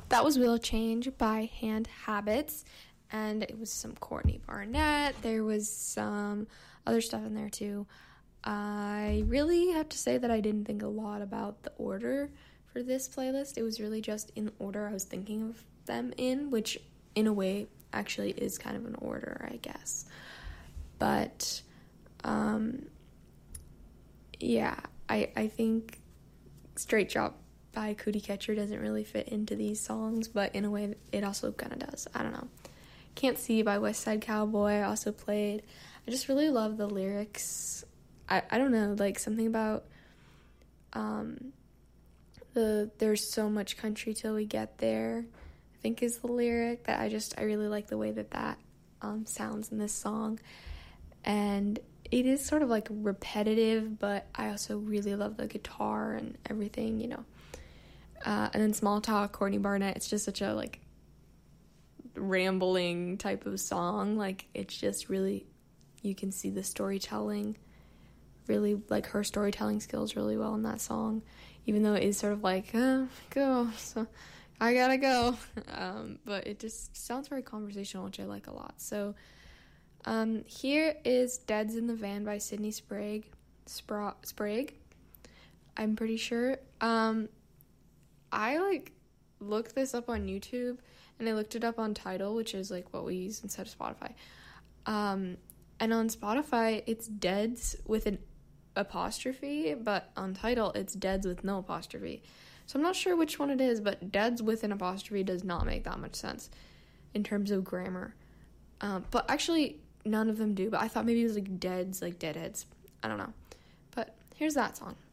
That was Will Change by Hand Habits, and it was some Courtney Barnett. There was some other stuff in there too. I really have to say that I didn't think a lot about the order for this playlist. It was really just in the order I was thinking of them in, which in a way actually is kind of an order, I guess. But yeah, I think Straight Drop by Cootie Catcher doesn't really fit into these songs, but in a way it also kind of does. I don't know. Can't See by West Side Cowboy I also played. I just really love the lyrics. I don't know, like something about there's so much country till we get there, I think is the lyric that I really like the way that sounds in this song. And it is sort of like repetitive, but I also really love the guitar and everything, you know. And then Small Talk, Courtney Barnett, it's just such a like rambling type of song. Like it's just really, you can see the storytelling, really like her storytelling skills really well in that song, even though it is sort of like, go, so I gotta go. But it just sounds very conversational, which I like a lot. So here is Dead's in the Van by Sydney Sprague, I'm pretty sure. I like looked this up on YouTube, and I looked it up on Tidal, which is like what we use instead of Spotify. And on Spotify, it's Deads with an apostrophe, but on Tidal, it's Deads with no apostrophe. So I'm not sure which one it is, but Deads with an apostrophe does not make that much sense in terms of grammar. But actually, none of them do, but I thought maybe it was like Deads, like Deadheads. I don't know. But here's that song.